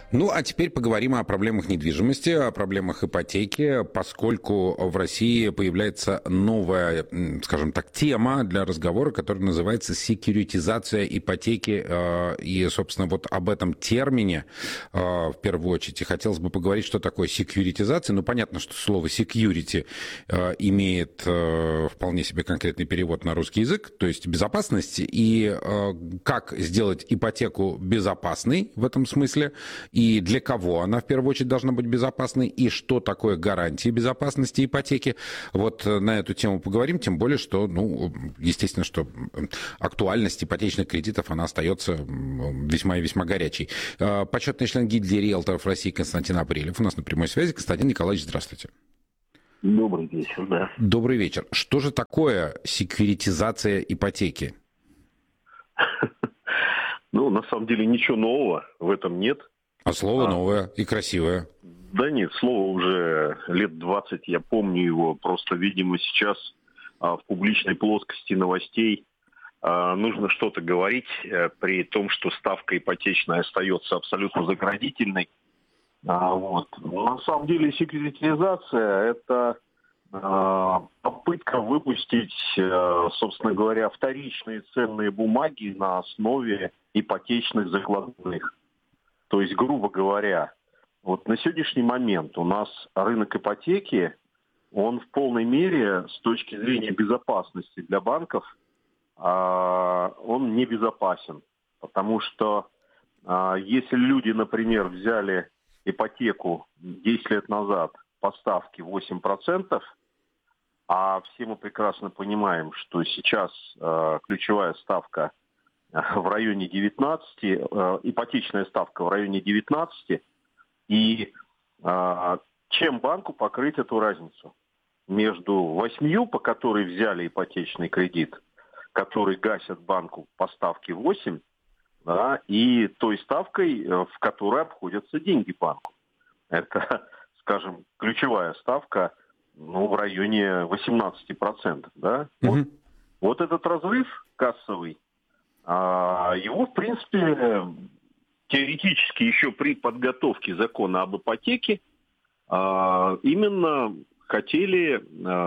Ну, а теперь поговорим о проблемах недвижимости, о проблемах ипотеки, поскольку в России появляется новая, скажем так, тема для разговора, которая называется секьюритизация ипотеки. И, собственно, вот об этом термине в первую очередь и хотелось бы поговорить, что такое секьюритизация. Ну, понятно, что слово security имеет вполне себе конкретный перевод на русский язык, то есть безопасность, и как сделать ипотеку безопасной в этом смысле, и для кого она в первую очередь должна быть безопасной, и что такое гарантии безопасности ипотеки. Вот на эту тему поговорим, тем более, что, ну, естественно, что актуальность ипотечных кредитов, она остается весьма и весьма горячей. Почетный член гильдии риэлторов России Константин Апрелев у нас на прямой связи. Константин Николаевич, здравствуйте. Добрый вечер, да. Добрый вечер. Что же такое секьюритизация ипотеки? Ну, на самом деле, ничего нового в этом нет. А слово новое и красивое. Да нет, слово уже лет 20, я помню его. Просто, видимо, сейчас в публичной плоскости новостей нужно что-то говорить, при том, что ставка ипотечная остается абсолютно заградительной. Вот. На самом деле, секьюритизация – это попытка выпустить, собственно говоря, вторичные ценные бумаги на основе ипотечных закладных. То есть, грубо говоря, вот на сегодняшний момент у нас рынок ипотеки, он в полной мере с точки зрения безопасности для банков, он не безопасен. Потому что если люди, например, взяли ипотеку 10 лет назад по ставке 8%, а все мы прекрасно понимаем, что сейчас ключевая ставка в районе 19, ипотечная ставка в районе 19, и чем банку покрыть эту разницу между 8, по которой взяли ипотечный кредит, который гасят банку по ставке 8, да, и той ставкой, в которой обходятся деньги банку. Это, скажем, ключевая ставка, ну, в районе 18%. Да? Вот этот разрыв кассовый, его, в принципе, теоретически еще при подготовке закона об ипотеке именно хотели,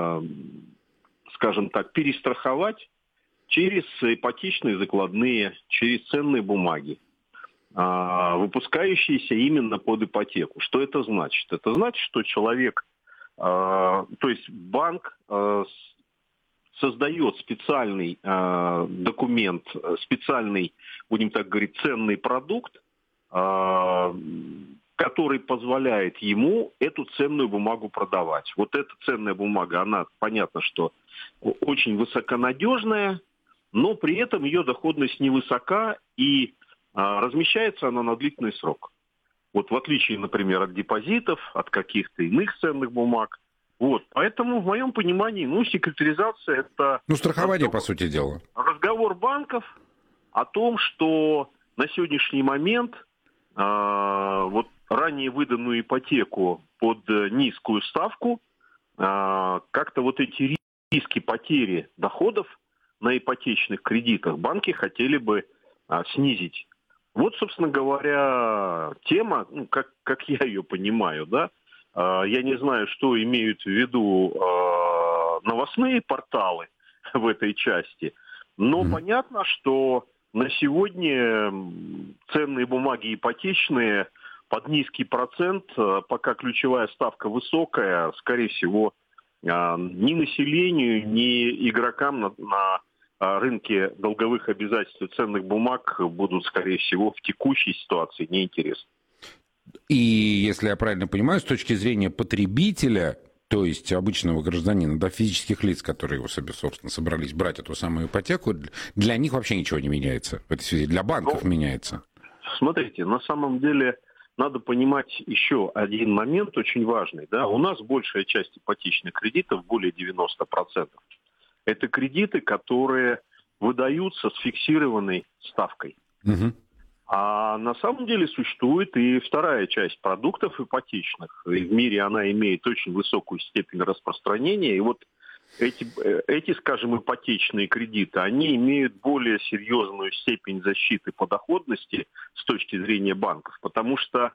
скажем так, перестраховать через ипотечные закладные, через ценные бумаги, выпускающиеся именно под ипотеку. Что это значит? Это значит, что человек, то есть банк создает специальный документ, специальный, будем так говорить, ценный продукт, который позволяет ему эту ценную бумагу продавать. Вот эта ценная бумага, она, понятно, что очень высоконадежная, но при этом ее доходность невысока, и размещается она на длительный срок. Вот в отличие, например, от депозитов, от каких-то иных ценных бумаг. Вот. Поэтому, в моем понимании, секьюритизация – это… страхование, по сути дела. Разговор банков о том, что на сегодняшний момент вот ранее выданную ипотеку под низкую ставку, как-то вот эти риски потери доходов на ипотечных кредитах банки хотели бы снизить. Вот, собственно говоря, тема, как я ее понимаю, да, я не знаю, что имеют в виду новостные порталы в этой части, но понятно, что на сегодня ценные бумаги ипотечные под низкий процент, пока ключевая ставка высокая, скорее всего, ни населению, ни игрокам на рынке долговых обязательств и ценных бумаг будут, скорее всего, в текущей ситуации неинтересны. И, если я правильно понимаю, с точки зрения потребителя, то есть обычного гражданина, да, физических лиц, которые, собственно, собрались брать эту самую ипотеку, для них вообще ничего не меняется в этой связи, для банков меняется. Смотрите, на самом деле надо понимать еще один момент очень важный. Да? У нас большая часть ипотечных кредитов, более 90%, это кредиты, которые выдаются с фиксированной ставкой. А на самом деле существует и вторая часть продуктов ипотечных. И в мире она имеет очень высокую степень распространения. И вот эти, скажем, ипотечные кредиты, они имеют более серьезную степень защиты по доходности с точки зрения банков. Потому что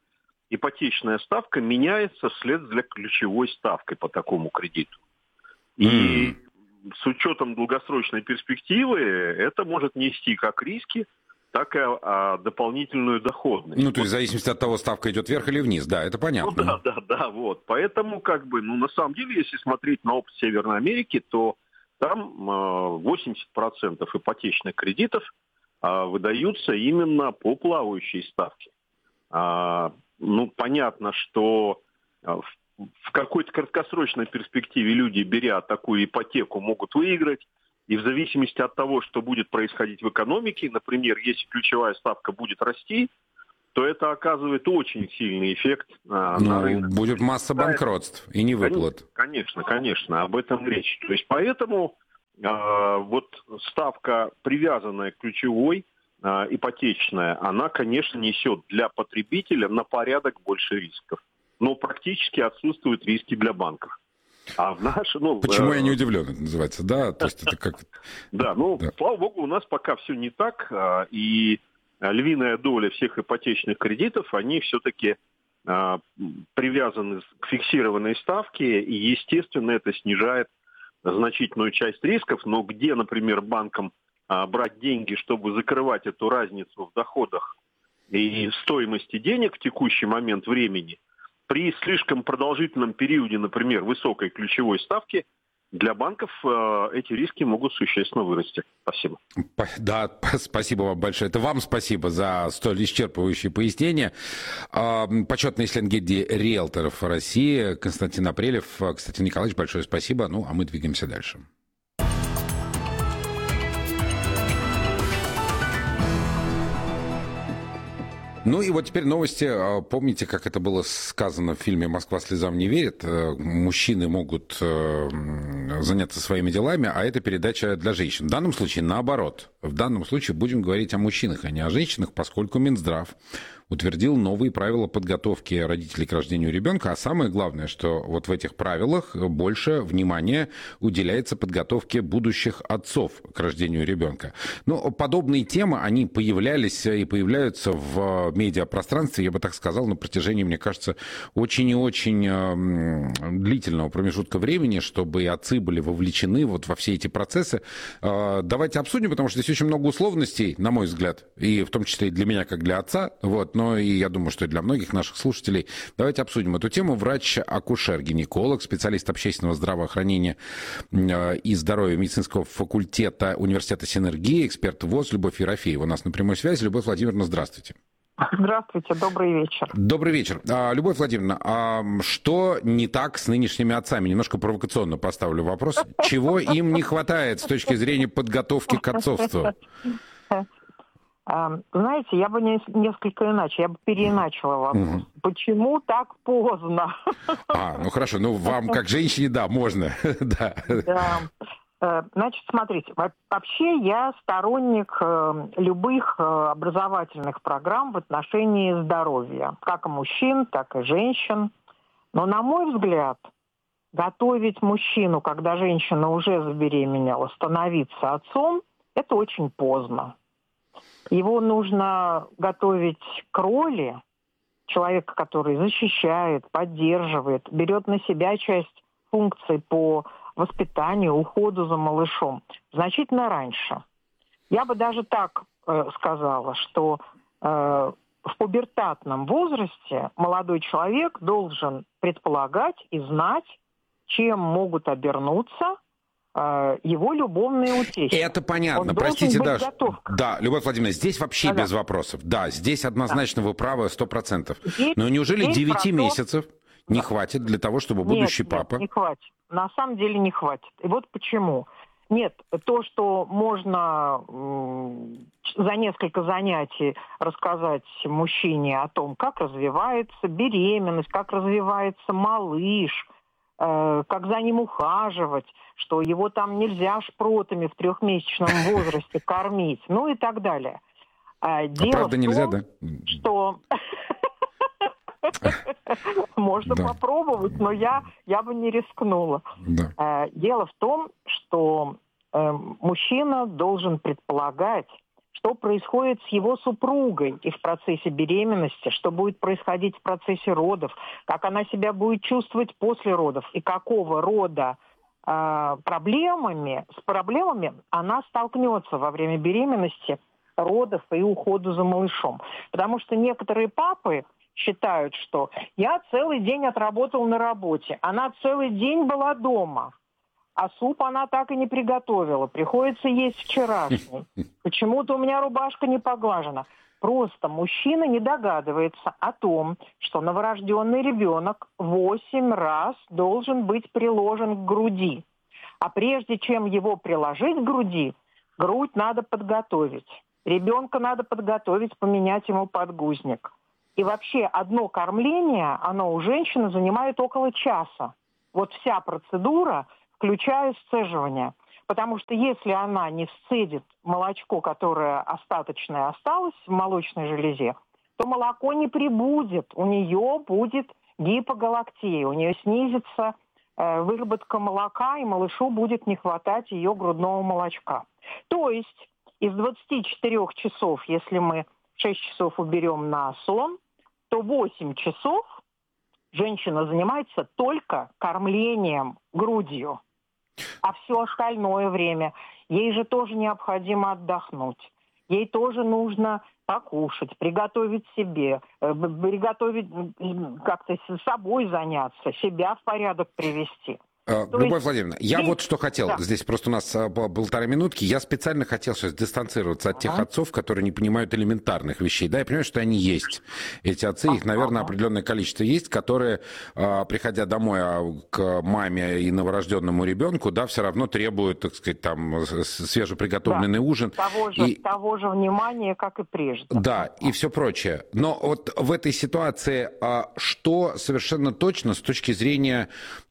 ипотечная ставка меняется вслед за ключевой ставкой по такому кредиту. И с учетом долгосрочной перспективы это может нести как риски, так и дополнительную доходность. Ну, то есть в зависимости от того, ставка идет вверх или вниз, да, это понятно. Ну, да, вот. Поэтому, на самом деле, если смотреть на опыт Северной Америки, то там 80% ипотечных кредитов выдаются именно по плавающей ставке. Понятно, что в какой-то краткосрочной перспективе люди, беря такую ипотеку, могут выиграть. И в зависимости от того, что будет происходить в экономике, например, если ключевая ставка будет расти, то это оказывает очень сильный эффект на рынок. Будет масса банкротств и невыплат. Конечно, об этом речь. То есть поэтому ставка, привязанная к ключевой, ипотечная, она, конечно, несет для потребителя на порядок больше рисков. Но практически отсутствуют риски для банков. А Почему я не удивлен, это называется, да? То есть это как... Да, слава богу, у нас пока все не так, и львиная доля всех ипотечных кредитов, они все-таки привязаны к фиксированной ставке, и, естественно, это снижает значительную часть рисков, но где, например, банкам брать деньги, чтобы закрывать эту разницу в доходах и стоимости денег в текущий момент времени, при слишком продолжительном периоде, например, высокой ключевой ставки, для банков эти риски могут существенно вырасти. Спасибо. Да, спасибо вам большое. Это вам спасибо за столь исчерпывающее пояснение. Почетный член гильдии риэлторов России Константин Апрелев. Константин Николаевич, большое спасибо. А мы двигаемся дальше. И вот теперь новости. Помните, как это было сказано в фильме «Москва слезам не верит»? Мужчины могут заняться своими делами, а это передача для женщин. В данном случае наоборот. В данном случае будем говорить о мужчинах, а не о женщинах, поскольку Минздрав утвердил новые правила подготовки родителей к рождению ребенка. А самое главное, что вот в этих правилах больше внимания уделяется подготовке будущих отцов к рождению ребенка. Подобные темы, они появлялись и появляются в медиапространстве, я бы так сказал, на протяжении, мне кажется, очень и очень длительного промежутка времени, чтобы отцы были вовлечены во все эти процессы. Давайте обсудим, потому что здесь очень много условностей, на мой взгляд, и в том числе и для меня, как для отца, но и я думаю, что и для многих наших слушателей. Давайте обсудим эту тему. Врач-акушер, гинеколог, специалист общественного здравоохранения и здоровья медицинского факультета Университета Синергии, эксперт ВОЗ Любовь Ерофеева у нас на прямой связи. Любовь Владимировна, здравствуйте. Здравствуйте, добрый вечер. Добрый вечер. Любовь Владимировна, что не так с нынешними отцами? Немножко провокационно поставлю вопрос. Чего им не хватает с точки зрения подготовки к отцовству? Знаете, я бы несколько иначе, я бы переиначила вопрос. Угу. Почему так поздно? Хорошо, вам как женщине, да, можно. Да. Значит, смотрите, вообще я сторонник любых образовательных программ в отношении здоровья, как и мужчин, так и женщин. Но, на мой взгляд, готовить мужчину, когда женщина уже забеременела, становиться отцом, это очень поздно. Его нужно готовить к роли человека, который защищает, поддерживает, берет на себя часть функций по воспитанию, уходу за малышом значительно раньше. Я бы даже так сказала, что в пубертатном возрасте молодой человек должен предполагать и знать, чем могут обернуться его любовные утехи. Это понятно. Простите, да, Любовь Владимировна, здесь вообще без вопросов. Да, здесь однозначно вы правы 100%. Но неужели 9 месяцев не хватит для того, чтобы будущий папа... Нет, не хватит. На самом деле не хватит. И вот почему. Нет, то, что можно за несколько занятий рассказать мужчине о том, как развивается беременность, как развивается малыш, как за ним ухаживать, что его там нельзя шпротами в 3-месячном возрасте кормить, и так далее. Дело правда нельзя, да? Что можно попробовать, но я бы не рискнула. Да. Дело в том, что мужчина должен предполагать, что происходит с его супругой и в процессе беременности, что будет происходить в процессе родов, как она себя будет чувствовать после родов и какого рода с проблемами она столкнется во время беременности, родов и ухода за малышом. Потому что некоторые папы считают, что я целый день отработал на работе, она целый день была дома, а суп она так и не приготовила, приходится есть вчерашний. Почему-то у меня рубашка не поглажена. Просто мужчина не догадывается о том, что новорожденный ребенок 8 раз должен быть приложен к груди. А прежде чем его приложить к груди, грудь надо подготовить. Ребенка надо подготовить, поменять ему подгузник. И вообще одно кормление, оно у женщины занимает около часа. Вот вся процедура, включая сцеживание. Потому что если она не сцедит молочко, которое остаточное осталось в молочной железе, то молоко не прибудет. У нее будет гипогалактия, у нее снизится выработка молока, и малышу будет не хватать ее грудного молочка. То есть из 24 часов, если мы 6 часов уберем на сон, то 8 часов женщина занимается только кормлением грудью. А все остальное время ей же тоже необходимо отдохнуть. Ей тоже нужно покушать, приготовить себе, приготовить, как-то с собой заняться, себя в порядок привести. Любовь Владимировна, я вот что хотел. Да. Здесь просто у нас 1,5 минутки. Я специально хотел сейчас дистанцироваться от тех отцов, которые не понимают элементарных вещей. Да, я понимаю, что они есть. Эти отцы, их, наверное, определенное количество есть, которые, приходя домой к маме и новорожденному ребенку, да, все равно требуют, так сказать, там, свежеприготовленный ужин. Того же внимания, как и прежде. Да, и все прочее. Но вот в этой ситуации что совершенно точно с точки зрения...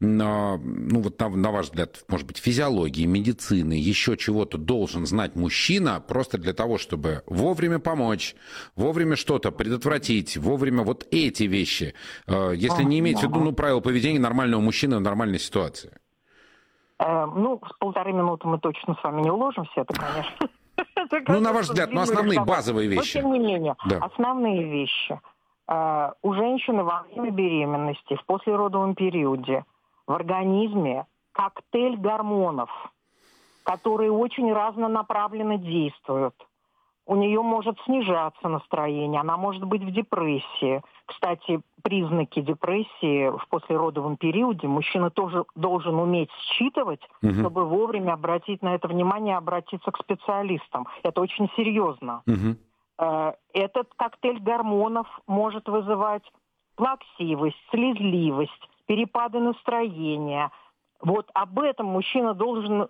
ну вот на ваш взгляд, может быть, физиологии, медицины, еще чего-то должен знать мужчина просто для того, чтобы вовремя помочь, вовремя что-то предотвратить, вовремя вот эти вещи, если не иметь в виду, правила поведения нормального мужчины в нормальной ситуации? С 1,5 минуты мы точно с вами не уложимся, это, конечно... на ваш взгляд, основные базовые вещи. Но, тем не менее, основные вещи. У женщины во время беременности, в послеродовом периоде, в организме коктейль гормонов, которые очень разнонаправленно действуют. У нее может снижаться настроение, она может быть в депрессии. Кстати, признаки депрессии в послеродовом периоде мужчина тоже должен уметь считывать, чтобы вовремя обратить на это внимание, обратиться к специалистам. Это очень серьезно. Этот коктейль гормонов может вызывать плаксивость, слезливость, перепады настроения. Вот об этом мужчина должен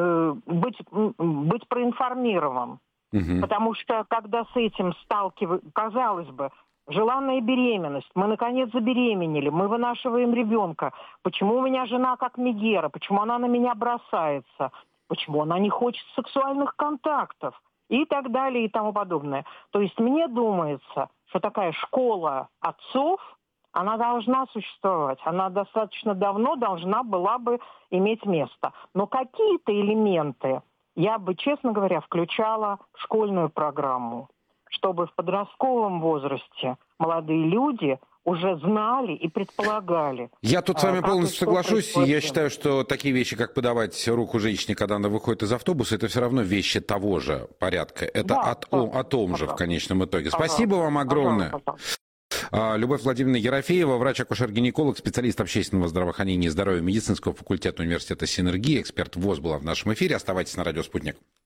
быть проинформирован. Потому что, когда с этим сталкиваются, казалось бы, желанная беременность, мы наконец забеременели, мы вынашиваем ребенка. Почему у меня жена как Мегера? Почему она на меня бросается? Почему она не хочет сексуальных контактов? И так далее, и тому подобное. То есть мне думается, что такая школа отцов, она должна существовать, она достаточно давно должна была бы иметь место. Но какие-то элементы я бы, честно говоря, включала в школьную программу, чтобы в подростковом возрасте молодые люди уже знали и предполагали. Я тут с вами полностью соглашусь. Я считаю, что такие вещи, как подавать руку женщине, когда она выходит из автобуса, это все равно вещи того же порядка. Это о том же в конечном итоге. Спасибо вам огромное. Любовь Владимировна Ерофеева, врач-акушер-гинеколог, специалист общественного здравоохранения и здоровья медицинского факультета университета Синергия, эксперт ВОЗ, была в нашем эфире. Оставайтесь на радио «Спутник».